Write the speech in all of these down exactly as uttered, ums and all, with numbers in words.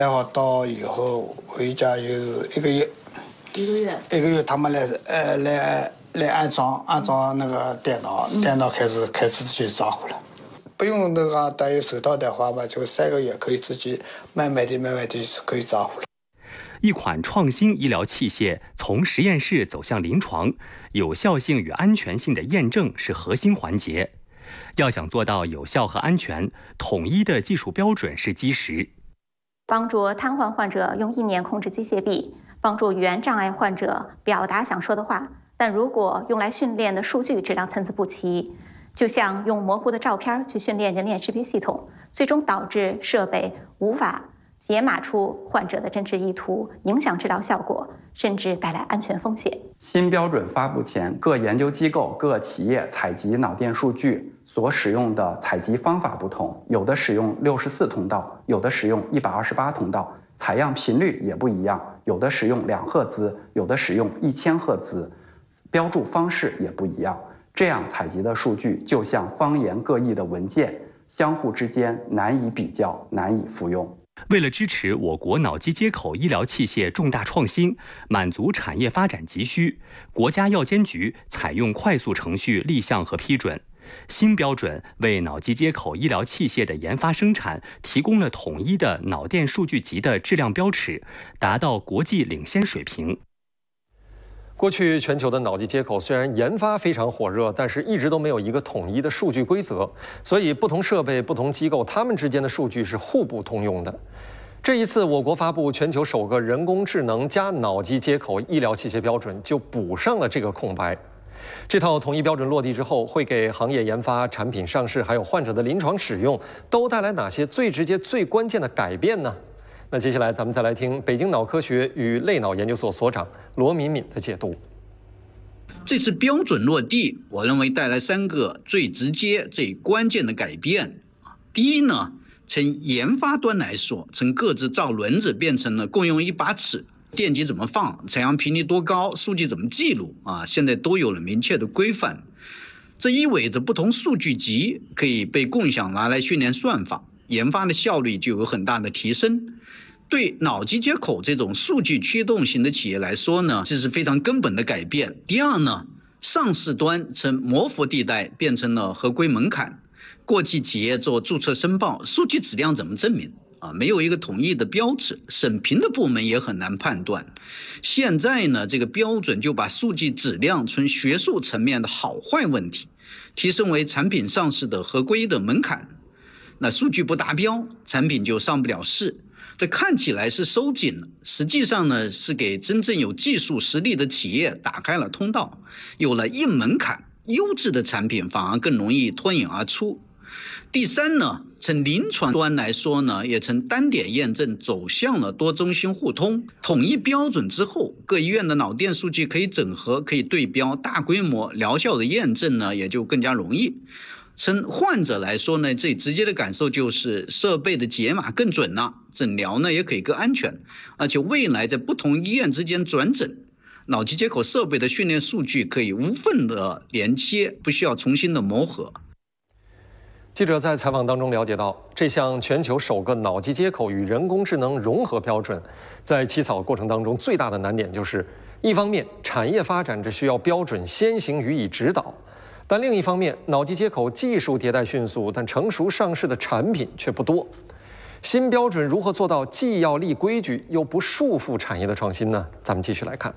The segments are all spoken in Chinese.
然后到以后回家有一个月， 一个月， 一个月他们来呃来来安装安装那个电脑，嗯、电脑开始开始自己抓获了，不用那个戴手套的话嘛，就三个月可以自己慢慢的慢慢的可以抓获了。 一款创新医疗器械从实验室走向临床，有效性与安全性的验证是核心环节。要想做到有效和安全，统一的技术标准是基石。 帮助瘫痪患者用意念控制机械臂，帮助语言障碍患者表达想说的话。但如果用来训练的数据质量参差不齐，就像用模糊的照片去训练人脸识别系统，最终导致设备无法解码出患者的真实意图，影响治疗效果，甚至带来安全风险。 新标准发布前，各研究机构、各企业采集脑电数据所使用的采集方法不同，有的使用六十四通道，有的使用一百二十八通道，采样频率也不一样，有的使用两赫兹，有的使用一千赫兹，标注方式也不一样。这样采集的数据就像方言各异的文件，相互之间难以比较，难以复用。 为了支持我国脑机接口医疗器械重大创新，满足产业发展急需，国家药监局采用快速程序立项和批准。新标准为脑机接口医疗器械的研发生产提供了统一的脑电数据集的质量标尺，达到国际领先水平。 过去全球的脑机接口虽然研发非常火热，但是一直都没有一个统一的数据规则，所以不同设备、不同机构，它们之间的数据是互不通用的。这一次，我国发布全球首个人工智能加脑机接口医疗器械标准，就补上了这个空白。这套统一标准落地之后，会给行业研发、产品上市，还有患者的临床使用，都带来哪些最直接、最关键的改变呢？那接下来咱们再来听北京脑科学与类脑研究所所长罗敏敏的解读。 这次标准落地，我认为带来三个最直接、最关键的改变。第一呢，从研发端来说，从各自造轮子变成了共用一把尺，电极怎么放，采样频率多高，数据怎么记录啊，现在都有了明确的规范。这意味着不同数据集可以被共享拿来训练算法，研发的效率就有很大的提升。对脑机接口这种数据驱动型的企业来说呢，这是非常根本的改变。第二呢，上市端从模糊地带变成了合规门槛。过去企业做注册申报，数据质量怎么证明啊？没有一个统一的标尺，审评的部门也很难判断。现在呢，这个标准就把数据质量从学术层面的好坏问题，提升为产品上市的合规的门槛。那数据不达标，产品就上不了市。这看起来是收紧了，实际上呢是给真正有技术实力的企业打开了通道。有了硬门槛，优质的产品反而更容易脱颖而出。第三呢，从临床端来说呢，也从单点验证走向了多中心互通。统一标准之后，各医院的脑电数据可以整合，可以对标，大规模疗效的验证呢也就更加容易。从患者来说呢，最直接的感受就是设备的解码更准了，诊疗呢也可以更安全，而且未来在不同医院之间转诊，脑机接口设备的训练数据可以无缝的连接，不需要重新的磨合。 记者在采访当中了解到，这项全球首个脑机接口与人工智能融合标准，在起草过程当中最大的难点就是，一方面产业发展这需要标准先行予以指导。但另一方面，脑机接口技术迭代迅速，但成熟上市的产品却不多。新标准如何做到既要立规矩，又不束缚产业的创新呢？咱们继续来看。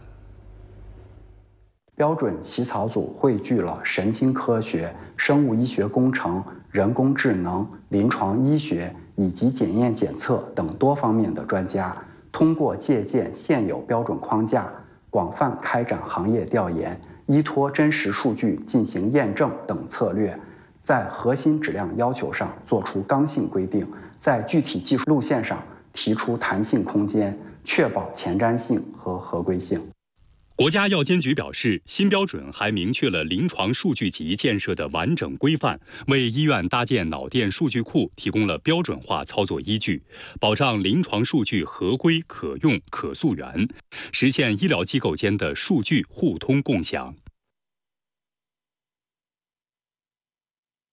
标准起草组汇聚了神经科学、生物医学工程、人工智能、临床医学以及检验检测等多方面的专家，通过借鉴现有标准框架，广泛开展行业调研，依托真实数据进行验证等策略，在核心质量要求上做出刚性规定，在具体技术路线上提出弹性空间，确保前瞻性和合规性。 国家药监局表示，新标准还明确了临床数据集建设的完整规范，为医院搭建脑电数据库提供了标准化操作依据，保障临床数据合规、可用、可溯源，实现医疗机构间的数据互通共享。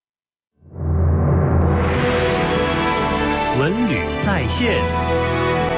文旅在线。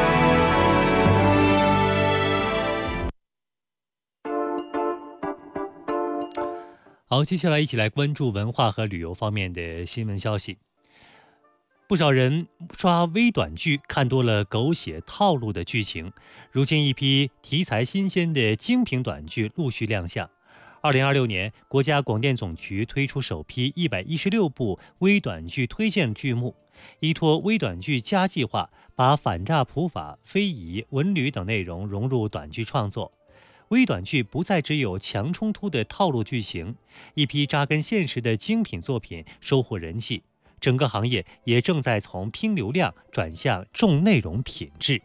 好，接下来一起来关注文化和旅游方面的新闻消息。不少人刷微短剧看多了狗血套路的剧情，如今一批题材新鲜的精品短剧陆续亮相。二零二六年，国家广电总局推出首批一百一十六部微短剧推荐剧目，依托微短剧加计划，把反诈普法、非遗、文旅等内容融入短剧创作。微短剧不再只有强冲突的套路剧情，一批扎根现实的精品作品收获人气。整个行业也正在从拼流量转向重内容品质。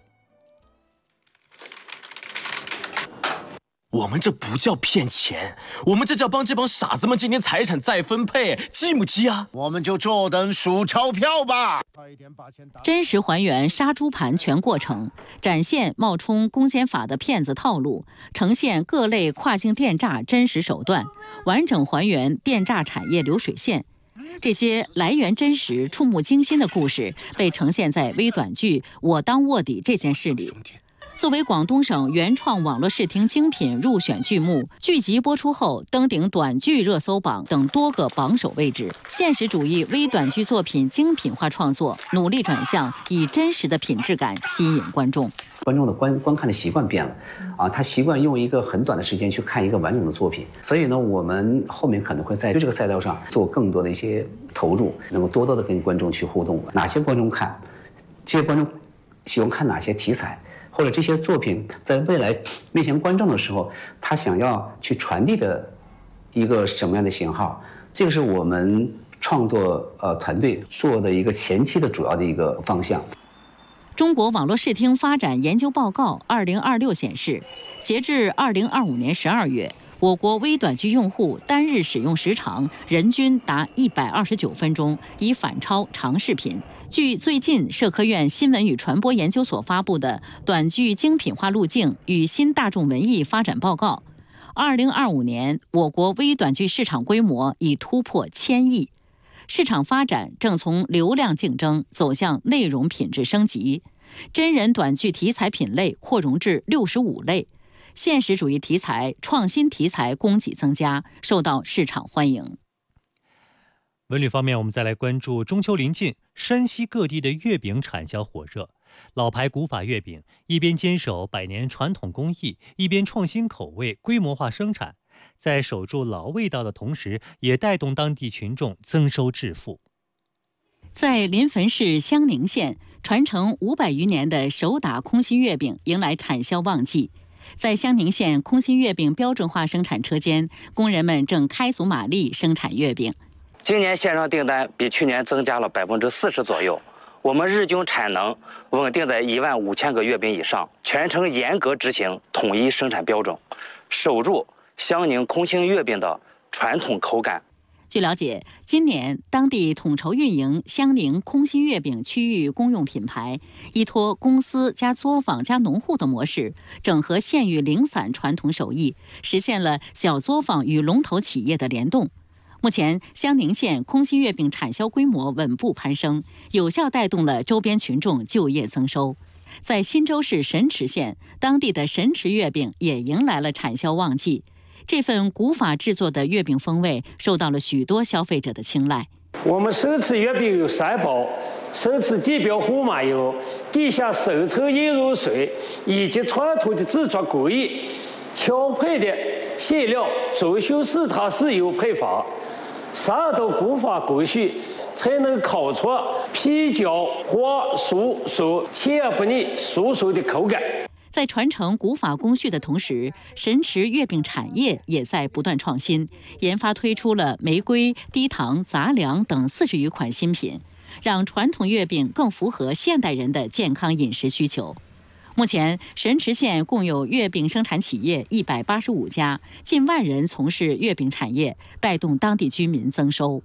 我们这不叫骗钱，我们这叫帮这帮傻子们今天财产再分配，鸡不鸡啊？ 我们就坐等数钞票吧。 真实还原杀猪盘全过程，展现冒充公检法的骗子套路，呈现各类跨境电诈真实手段，完整还原电诈产业流水线。这些来源真实、触目惊心的故事被呈现在微短剧《我当卧底》这件事里。作为广东省原创网络视听精品入选剧目，剧集播出后登顶短剧热搜榜等多个榜首位置。现实主义微短剧作品精品化创作，努力转向以真实的品质感吸引观众。 观众的观观看的习惯变了，啊，他习惯用一个很短的时间去看一个完整的作品，所以呢，我们后面可能会在这个赛道上做更多的一些投入，能够多多的跟观众去互动。哪些观众看，这些观众喜欢看哪些题材？或者这些作品在未来面向观众的时候，他想要去传递的一个什么样的信号？这个是我们创作呃团队做的一个前期的主要的一个方向。 中国网络视听发展研究报告二零二六显示，截至二零二五年十二月，我国微短剧用户单日使用时长人均达一百二十九分钟，已反超长视频。据最近社科院新闻与传播研究所发布的《短剧精品化路径与新大众文艺发展报告》，二零二五年我国微短剧市场规模已突破千亿，市场发展正从流量竞争走向内容品质升级，真人短剧题材品类扩容至六十五类，现实主义题材、创新题材供给增加，受到市场欢迎。 文旅方面，我们再来关注中秋临近，山西各地的月饼产销火热。老牌古法月饼一边坚守百年传统工艺，一边创新口味、规模化生产，在守住老味道的同时，也带动当地群众增收致富。 在临汾市襄宁县，传承五百余年的手打空心月饼迎来产销旺季。在襄宁县空心月饼标准化生产车间，工人们正开足马力生产月饼。 今年线上订单比去年增加了百分之四十左右，我们日均产能稳定在一万五千个月饼以上，全程严格执行统一生产标准，守住襄宁空心月饼的传统口感。 据了解，今年当地统筹运营襄宁空心月饼区域公用品牌，依托公司加作坊加农户的模式，整合县域零散传统手艺，实现了小作坊与龙头企业的联动。目前，襄宁县空心月饼产销规模稳步攀升，有效带动了周边群众就业增收。在忻州市神池县，当地的神池月饼也迎来了产销旺季。这份古法制作的月饼风味受到了许多消费者的青睐。 我们手持月饼有三包，手持地标胡麻油，地下手抽椰肉水，以及传统的制作工艺，调配的馅料装修是它是有配方。三道古法工序才能烤出皮焦滑酥酥、甜而不腻、酥酥的口感。 在传承古法工序的同时，神池月饼产业也在不断创新，研发推出了玫瑰、低糖、杂粮等四十余款新品，让传统月饼更符合现代人的健康饮食需求。目前，神池县共有月饼生产企业一百八十五家，近万人从事月饼产业，带动当地居民增收。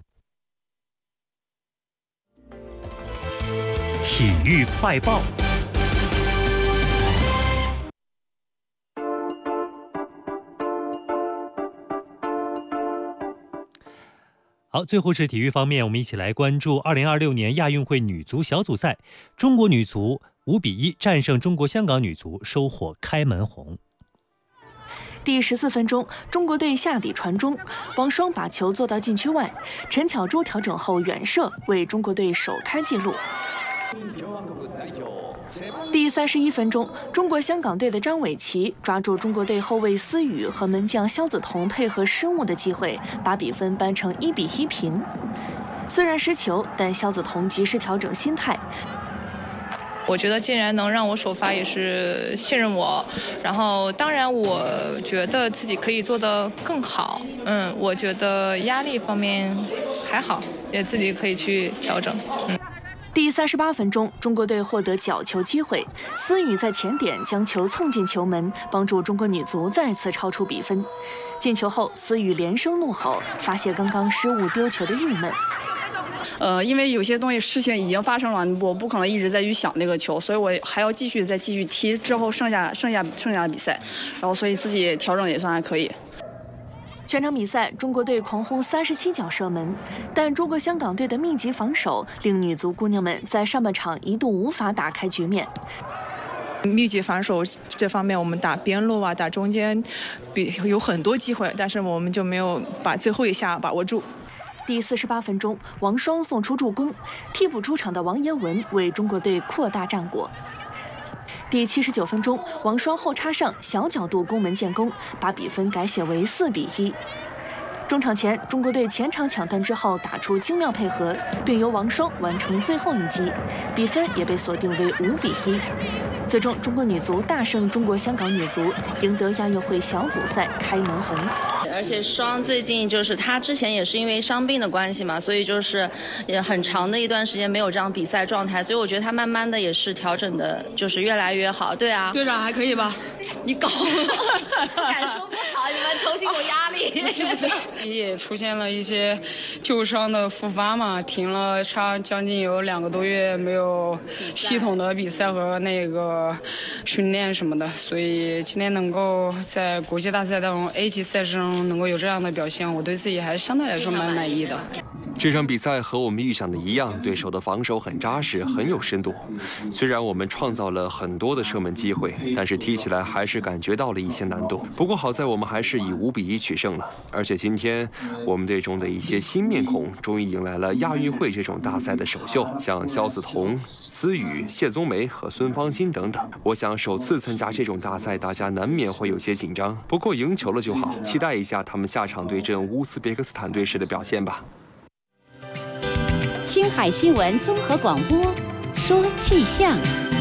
体育快报。好，最后是体育方面，我们一起来关注二零二六年亚运会女足小组赛，中国女足五比一战胜中国香港女足，收获开门红。 第十四分钟，中国队下底传中，王霜把球做到禁区外，陈巧珠调整后远射，为中国队首开纪录。第三十一分钟，中国香港队的张伟奇抓住中国队后卫思雨和门将肖子彤配合失误的机会，把比分扳成一比一平。虽然失球，但肖子彤及时调整心态。 我觉得既然能让我首发，也是信任我。然后，当然，我觉得自己可以做得更好。嗯，我觉得压力方面还好，也自己可以去调整。嗯。 第三十八分钟，中国队获得角球机会，思雨在前点将球蹭进球门，帮助中国女足再次超出比分。进球后，思雨连声怒吼，发泄刚刚失误丢球的郁闷。 呃，因为有些东西事情已经发生了，我不可能一直在去想那个球，所以我还要继续再继续踢之后剩下剩下剩下的比赛，然后所以自己调整也算还可以。 全场比赛，中国队狂轰三十七脚射门，但中国香港队的密集防守令女足姑娘们在上半场一度无法打开局面。 密集防守这方面，我们打边路啊，打中间，比有很多机会，但是我们就没有把最后一下把握住。 第四十八分钟，王霜送出助攻，替补出场的王妍雯为中国队扩大战果。第七十九分钟，王霜后插上小角度攻门建功，把比分改写为四比一。中场前，中国队前场抢断之后打出精妙配合，并由王霜完成最后一击，比分也被锁定为五比一。最终，中国女足大胜中国香港女足，赢得亚运会小组赛开门红。 而且双最近就是她之前也是因为伤病的关系嘛，所以就是也很长的一段时间没有这样比赛状态，所以我觉得她慢慢的也是调整的，就是越来越好。对啊， 队长还可以吧？ 你搞，不敢说不好，你们球星有压力。 是不是？也出现了一些旧伤的复发嘛，停了差将近有两个多月没有系统的比赛和那个训练什么的，所以今天能够在国际大赛当中 A 级赛事中能够有这样的表现，我对自己还是相对来说蛮满意的。 这场比赛和我们预想的一样，对手的防守很扎实，很有深度。虽然我们创造了很多的射门机会，但是踢起来还是感觉到了一些难度。不过好在我们还是以五比一取胜了，而且今天我们队中的一些新面孔终于迎来了亚运会这种大赛的首秀，像肖子彤、思雨、谢宗梅和孙芳欣等等。我想首次参加这种大赛，大家难免会有些紧张，不过赢球了就好，期待一下他们下场对阵乌兹别克斯坦队时的表现吧。 青海新闻综合广播，说气象。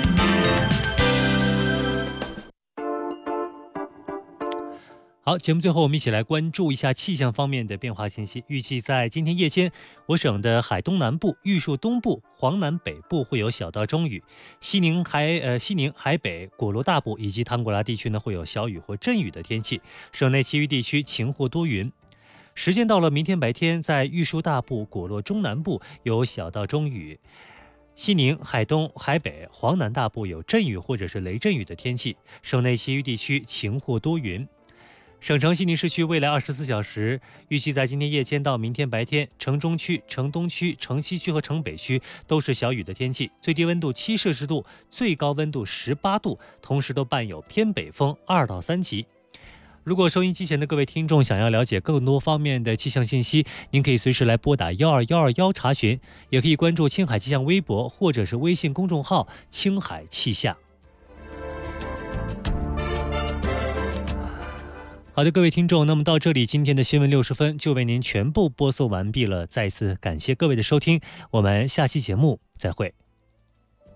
好，节目最后我们一起来关注一下气象方面的变化信息。预计在今天夜间，我省的海东南部、玉树东部、黄南北部会有小到中雨，西宁海呃西宁海北、果罗大部以及汤果拉地区呢会有小雨或阵雨的天气，省内其余地区晴或多云。时间到了明天白天，在玉树大部、果洛中南部有小到中雨，西宁、海东、海北、黄南大部有阵雨或者是雷阵雨的天气，省内其余地区晴或多云。省城西宁市区未来二十四小时预计在今天夜间到明天白天，城中区、城东区、城西区和城北区都是小雨的天气，最低温度七摄氏度，最高温度十八度，同时都伴有偏北风二到三级。如果收音机前的各位听众想要了解更多方面的气象信息，您可以随时来拨打幺二幺二幺查询，也可以关注青海气象微博或者是微信公众号青海气象。好的，各位听众，那么到这里，今天的新闻六十分就为您全部播送完毕了。再次感谢各位的收听，我们下期节目再会。